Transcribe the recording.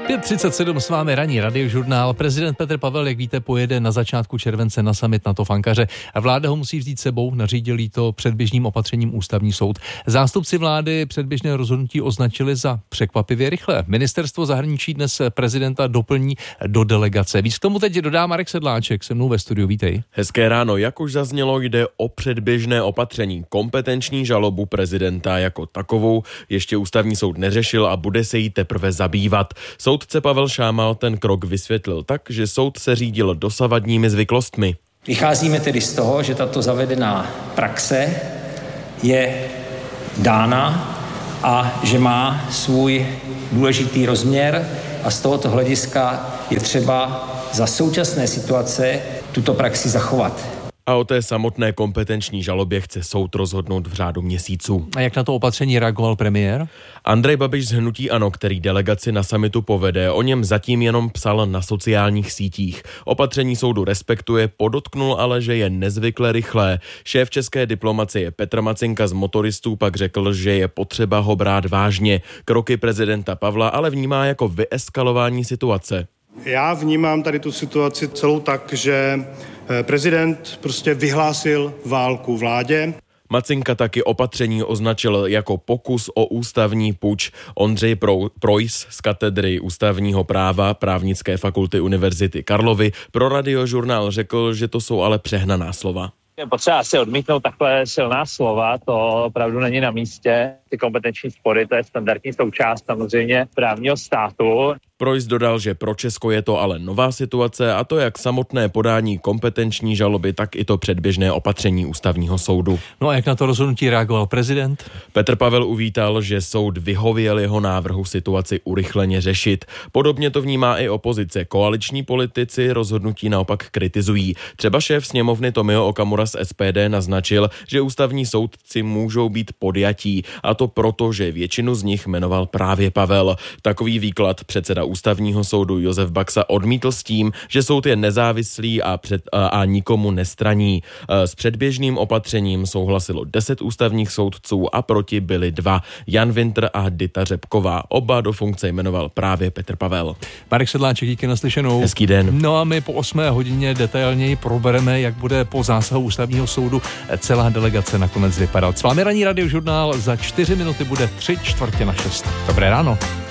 5:37 s vámi ranní radiožurnál. Prezident Petr Pavel, jak víte, pojede na začátku července na summit NATO v Ankaře a vláda ho musí vzít sebou, nařídil jí to předběžným opatřením ústavní soud. Zástupci vlády předběžné rozhodnutí označili za překvapivě rychlé. Ministerstvo zahraničí dnes prezidenta doplní do delegace. Víc k tomu teď dodá Marek Sedláček, se mnou ve studiu, vítej. Hezké ráno, jak už zaznělo, jde o předběžné opatření. Kompetenční žalobu prezidenta jako takovou ještě ústavní soud neřešil a bude se jí teprve zabývat. Soudce Pavel Šámal ten krok vysvětlil tak, že soud se řídil dosavadními zvyklostmi. Vycházíme tedy z toho, že tato zavedená praxe je dána a že má svůj důležitý rozměr a z tohoto hlediska je třeba za současné situace tuto praxi zachovat. A o té samotné kompetenční žalobě chce soud rozhodnout v řádu měsíců. A jak na to opatření reagoval premiér? Andrej Babiš z hnutí ANO, který delegaci na summitu povede, o něm zatím jenom psal na sociálních sítích. Opatření soudu respektuje, podotknul ale, že je nezvykle rychlé. Šéf české diplomacie Petr Macinka z Motoristů pak řekl, že je potřeba ho brát vážně. Kroky prezidenta Pavla ale vnímá jako vyeskalování situace. Já vnímám tady tu situaci celou tak, že prezident prostě vyhlásil válku vládě. Macinka taky opatření označil jako pokus o ústavní puč. Ondřej Projs z katedry ústavního práva Právnické fakulty Univerzity Karlovy pro Radiožurnál řekl, že to jsou ale přehnaná slova. Je potřeba si odmítnout takhle silná slova, to opravdu není na místě. Ty kompetenční spory, to je standardní součást samozřejmě právního státu. Projs dodal, že pro Česko je to ale nová situace a to jak samotné podání kompetenční žaloby, tak i to předběžné opatření ústavního soudu. No a jak na to rozhodnutí reagoval prezident? Petr Pavel uvítal, že soud vyhověl jeho návrhu situaci urychleně řešit. Podobně to vnímá i opozice. Koaliční politici rozhodnutí naopak kritizují. Třeba šéf sněmovny Tomio Okamura z SPD naznačil, že ústavní soudci můžou být podjatí, a to proto, že většinu z nich jmenoval právě Pavel. Takový výklad předseda ústavního soudu Josef Baxa odmítl s tím, že soud je nezávislý a nikomu nestraní. S předběžným opatřením souhlasilo 10 ústavních soudců a proti byli 2, Jan Wintr a Dita Řepková. Oba do funkce jmenoval právě Petr Pavel. Marek Sedláček, díky, naslyšenou. Hezký den. No a my po 8 hodině detailněji probereme, jak bude po zásahu ústavního soudu celá delegace nakonec vypadat. S vámi ranní radiožurnál, za 4 minuty bude 5:45. Dobré ráno.